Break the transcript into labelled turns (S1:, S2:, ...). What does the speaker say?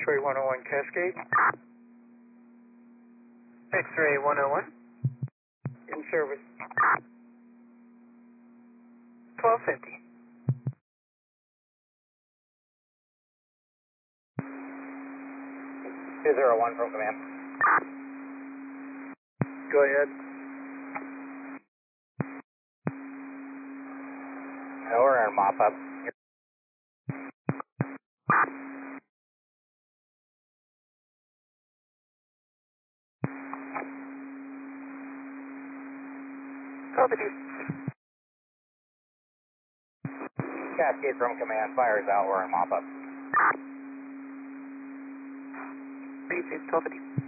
S1: X-ray 101 Cascade.
S2: X-ray 101.
S1: In service.
S2: 1250.
S3: Two zero one from command.
S1: Go ahead.
S3: We're in mop up.
S2: Copy.
S3: Cascade from command, fires out, we're in mop up.
S2: Receive 1250.